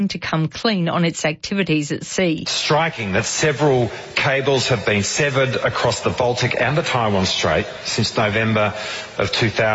to come clean on its activities at sea. Striking that several cables have been severed across the Baltic and the Taiwan Strait since November of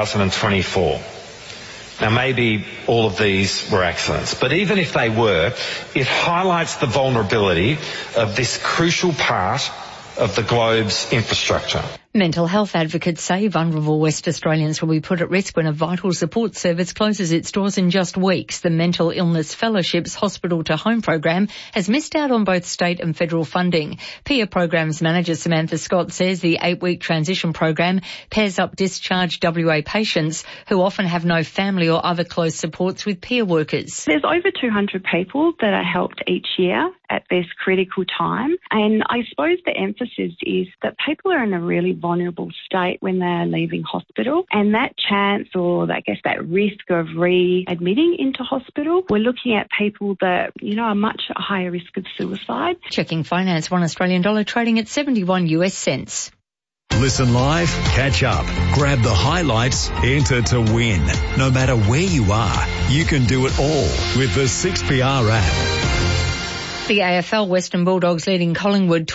2024. Now, maybe all of these were accidents, but even if they were, it highlights the vulnerability of this crucial part of the globe's infrastructure. Mental health advocates say vulnerable West Australians will be put at risk when a vital support service closes its doors in just weeks. The Mental Illness Fellowships Hospital to Home program has missed out on both state and federal funding. Peer Programs Manager Samantha Scott says the 8-week transition program pairs up discharged WA patients who often have no family or other close supports with peer workers. There's over 200 people that are helped each year at this critical time, and I suppose the emphasis is that people are in a really vulnerable state when they are leaving hospital, and that chance or I guess that risk of readmitting into hospital, we're looking at people that, are much higher risk of suicide. Checking finance, $1 Australian dollar trading at 71 US cents. Listen live, catch up, grab the highlights, enter to win. No matter where you are, you can do it all with the 6PR app. The AFL Western Bulldogs leading Collingwood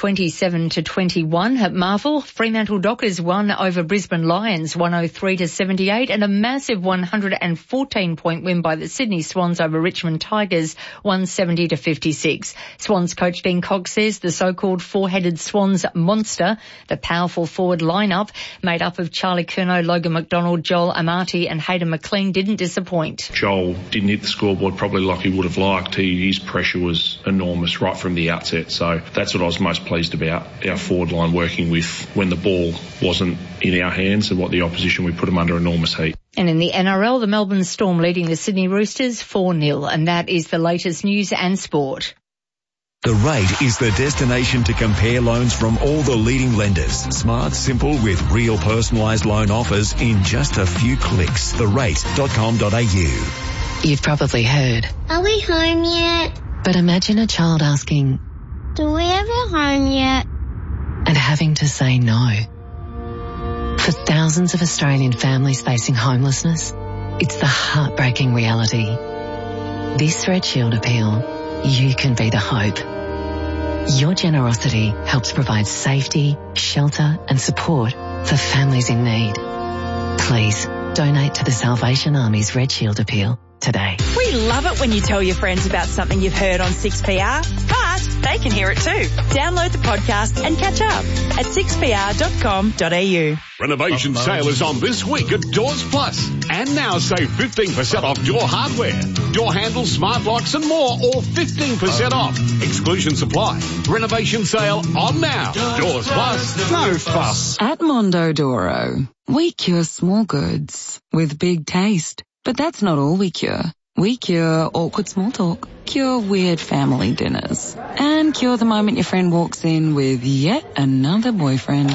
27-21 at Marvel. Fremantle Dockers won over Brisbane Lions 103-78 and a massive 114-point win by the Sydney Swans over Richmond Tigers 170-56. Swans coach Dean Cox says the so-called four-headed Swans monster, the powerful forward lineup made up of Charlie Curnow, Logan McDonald, Joel Amati and Hayden McLean didn't disappoint. Joel didn't hit the scoreboard probably like he would have liked. His pressure was enormous right from the outset, so that's what I was most pleased about, our forward line working with when the ball wasn't in our hands and what the opposition, we put them under enormous heat. And in the NRL, the Melbourne Storm leading the Sydney Roosters 4-0, and that is the latest news and sport. The Rate is the destination to compare loans from all the leading lenders. Smart, simple, with real personalised loan offers in just a few clicks. therate.com.au. You've probably heard, "Are we home yet?" But imagine a child asking, "Do we ever home yet?" and having to say no. For thousands of Australian families facing homelessness, it's the heartbreaking reality. This Red Shield appeal, you can be the hope. Your generosity helps provide safety, shelter and support for families in need. Please donate to the Salvation Army's Red Shield appeal today. We love it when you tell your friends about something you've heard on 6PR, but they can hear it too. Download the podcast and catch up at 6pr.com.au. Renovation sale is on this week at Doors Plus. And now save 15% off door hardware, door handles, smart locks and more, all 15% off. Exclusion supply. Renovation sale on now. Doors Plus, no fuss. At Mondodoro, we cure small goods with big taste. But that's not all we cure. We cure awkward small talk, cure weird family dinners, and cure the moment your friend walks in with yet another boyfriend.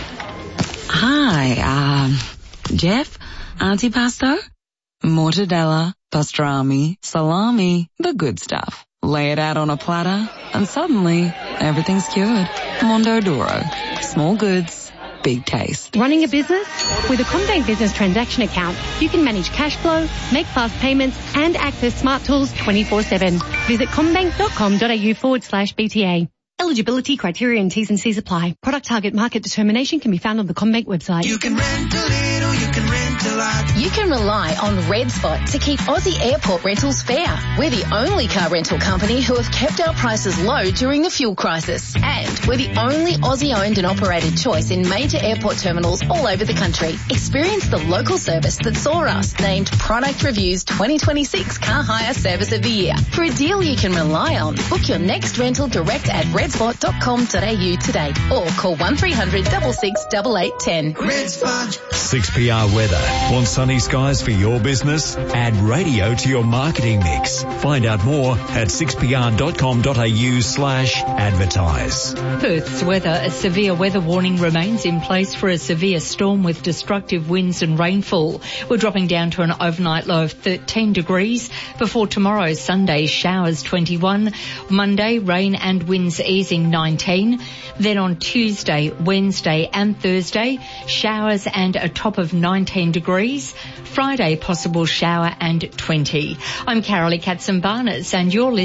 Hi, Jeff, antipasto, mortadella, pastrami, salami, the good stuff. Lay it out on a platter, and suddenly everything's cured. Mondodoro, small goods, big taste. Running a business? With a CommBank Business Transaction Account, you can manage cash flow, make fast payments, and access smart tools 24/7. Visit commbank.com.au/BTA. Eligibility criteria and T's and C's apply. Product target market determination can be found on the CommBank website. You can rent a little, you can rent a lot. You can rely on Red Spot to keep Aussie airport rentals fair. We're the only car rental company who have kept our prices low during the fuel crisis. And we're the only Aussie-owned and operated choice in major airport terminals all over the country. Experience the local service that saw us named Product Review's 2026 Car Hire Service of the Year. For a deal you can rely on, book your next rental direct at redspot.com.au today or call 1300 66 8810. Red Spot. 6PR weather. Want sunny skies for your business? Add radio to your marketing mix. Find out more at 6pr.com.au/advertise. Perth's weather. A severe weather warning remains in place for a severe storm with destructive winds and rainfall. We're dropping down to an overnight low of 13 degrees. Before tomorrow, Sunday, showers 21. Monday, rain and winds easing 19. Then on Tuesday, Wednesday and Thursday, showers and a top of 19 degrees. Friday, possible shower and 20. I'm Carolee Katzenbarnes and you're listening